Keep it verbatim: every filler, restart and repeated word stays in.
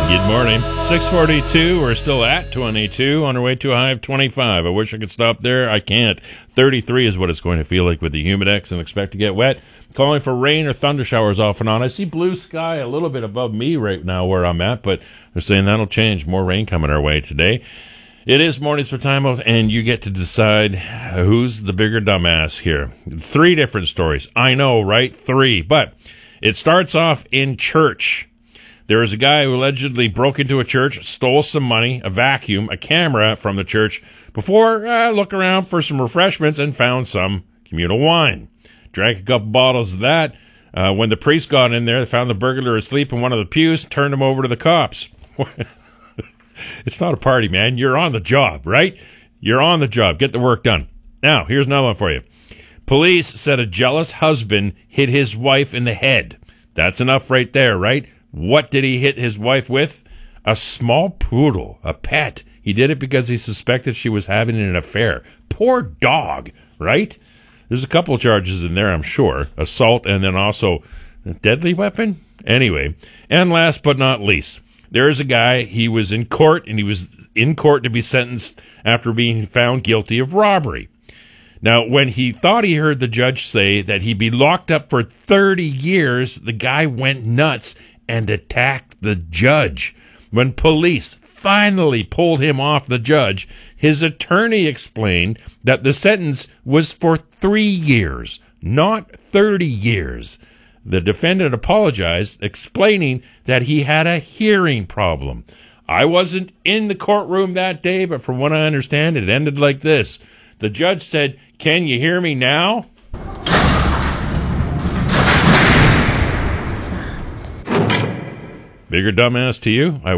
Good morning. six forty-two. We're still at twenty-two on our way to a high of twenty-five. I wish I could stop there. I can't. thirty-three is what it's going to feel like with the Humidex and expect to get wet. Calling for rain or thunder showers off and on. I see blue sky a little bit above me right now where I'm at, but they're saying that'll change. More rain coming our way today. It is Mornings with Time Out, and you get to decide who's the bigger dumbass here. Three different stories. I know, right? Three. But it starts off in church. There was a guy who allegedly broke into a church, stole some money, a vacuum, a camera from the church before uh, look around for some refreshments and found some communal wine. Drank a couple bottles of that. Uh, when the priest got in there, they found the burglar asleep in one of the pews, turned him over to the cops. It's not a party, man. You're on the job, right? You're on the job. Get the work done. Now, here's another one for you. Police said a jealous husband hit his wife in the head. That's enough right there, right? What did he hit his wife with? A small poodle, a pet. He did it because he suspected she was having an affair. Poor dog, right? There's a couple of charges in there, I'm sure. Assault and then also a deadly weapon? Anyway, and last but not least, there is a guy, he was in court, and he was in court to be sentenced after being found guilty of robbery. Now, when he thought he heard the judge say that he'd be locked up for thirty years, the guy went nuts and attacked the judge. When police finally pulled him off the judge, his attorney explained that the sentence was for three years, not thirty years. The defendant apologized, explaining that he had a hearing problem. I wasn't in the courtroom that day, but from what I understand, it ended like this. The judge said, "Can you hear me now?" Bigger dumbass to you? I